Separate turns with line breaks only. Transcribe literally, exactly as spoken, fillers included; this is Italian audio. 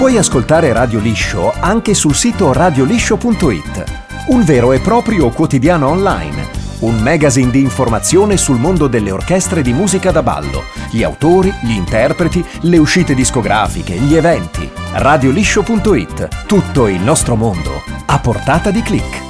Puoi ascoltare Radio Liscio anche sul sito radio liscio punto it, un vero e proprio quotidiano online, un magazine di informazione sul mondo delle orchestre di musica da ballo, gli autori, gli interpreti, le uscite discografiche, gli eventi. radio liscio punto it, tutto il nostro mondo a portata di click.